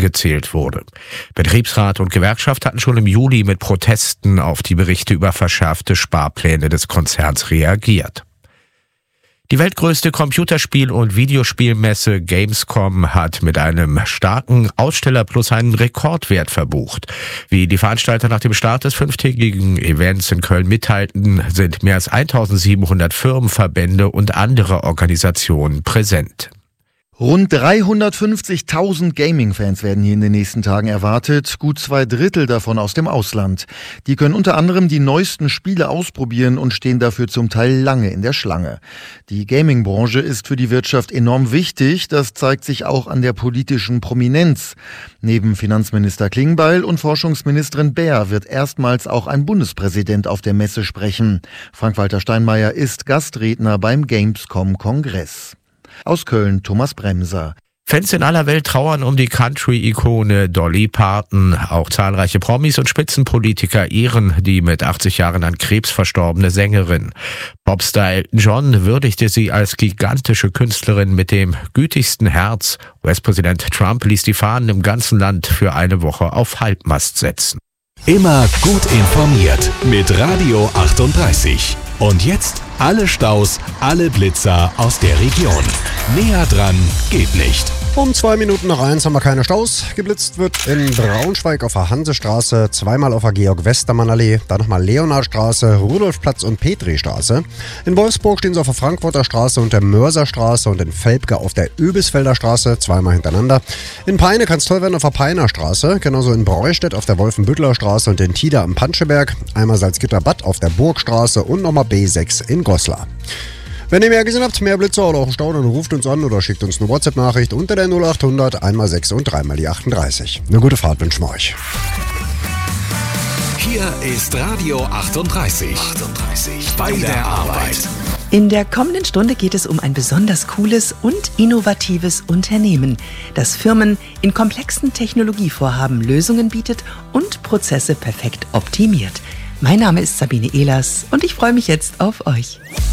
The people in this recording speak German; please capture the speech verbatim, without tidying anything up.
gezählt wurde. Betriebsrat und Gewerkschaft hatten schon im Juli mit Protesten auf die Berichte über verschärfte Sparpläne des Konzerns reagiert. Die weltgrößte Computerspiel- und Videospielmesse Gamescom hat mit einem starken Ausstellerplus einen Rekordwert verbucht. Wie die Veranstalter nach dem Start des fünftägigen Events in Köln mitteilten, sind mehr als eintausendsiebenhundert Firmen, Verbände und andere Organisationen präsent. Rund dreihundertfünfzigtausend Gaming-Fans werden hier in den nächsten Tagen erwartet, gut zwei Drittel davon aus dem Ausland. Die können unter anderem die neuesten Spiele ausprobieren und stehen dafür zum Teil lange in der Schlange. Die Gaming-Branche ist für die Wirtschaft enorm wichtig, das zeigt sich auch an der politischen Prominenz. Neben Finanzminister Klingbeil und Forschungsministerin Baer wird erstmals auch ein Bundespräsident auf der Messe sprechen. Frank-Walter Steinmeier ist Gastredner beim Gamescom-Kongress. Aus Köln Thomas Bremser. Fans in aller Welt trauern um die Country-Ikone Dolly Parton. Auch zahlreiche Promis und Spitzenpolitiker ehren die mit achtzig Jahren an Krebs verstorbene Sängerin. Popstar Elton John würdigte sie als gigantische Künstlerin mit dem gütigsten Herz. U S-Präsident Trump ließ die Fahnen im ganzen Land für eine Woche auf Halbmast setzen. Immer gut informiert mit Radio achtunddreißig. Und jetzt alle Staus, alle Blitzer aus der Region. Näher dran geht nicht. Um zwei Minuten nach eins haben wir keine Staus. Geblitzt wird in Braunschweig auf der Hansestraße, zweimal auf der Georg-Westermann-Allee, dann nochmal Leonardstraße, Rudolfplatz und Petristraße. In Wolfsburg stehen sie auf der Frankfurter Straße und der Mörserstraße und in Velpke auf der Öbisfelder Straße, zweimal hintereinander. In Peine kann es toll werden auf der Peiner Straße, genauso in Breustedt auf der Wolfenbüttler Straße und in Tida am Panscheberg, einmal Salzgitterbad auf der Burgstraße und nochmal B sechs in Goslar. Wenn ihr mehr gesehen habt, mehr Blitzer oder auch einen Stau, dann ruft uns an oder schickt uns eine WhatsApp-Nachricht unter der null achthundert einmal sechs und dreimal die achtunddreißig. Eine gute Fahrt wünschen wir euch. Hier ist Radio achtunddreißig. achtunddreißig bei der Arbeit. In der kommenden Stunde geht es um ein besonders cooles und innovatives Unternehmen, das Firmen in komplexen Technologievorhaben Lösungen bietet und Prozesse perfekt optimiert. Mein Name ist Sabine Ehlers und ich freue mich jetzt auf euch.